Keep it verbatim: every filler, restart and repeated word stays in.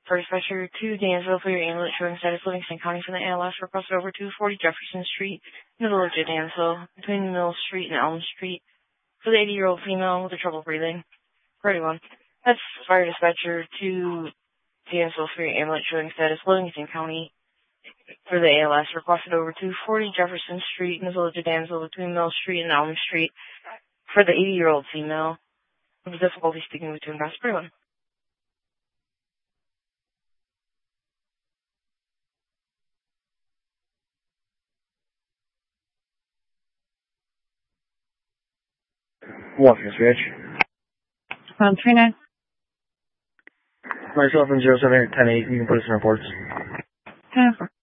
For dispatcher to Dansville for your ambulance showing status Livingston County from the A L S requested over two forty Jefferson Street in the village of Dansville between Mill Street and Elm Street for the eighty-year-old female with trouble breathing. For anyone. That's fire dispatcher to Dansville for your ambulance showing status Livingston County for the A L S requested over two forty Jefferson Street in the village of Dansville between Mill Street and Elm Street for the eighty-year-old female with difficulty speaking between us. For anyone. One for Rich. Um, three nine. Myself and zero seven eight ten eight. You can put us in reports. ten four.